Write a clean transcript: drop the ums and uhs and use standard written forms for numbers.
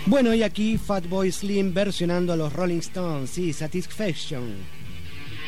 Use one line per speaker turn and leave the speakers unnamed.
Bueno, y aquí Fatboy Slim versionando a los Rolling Stones, sí, Satisfaction.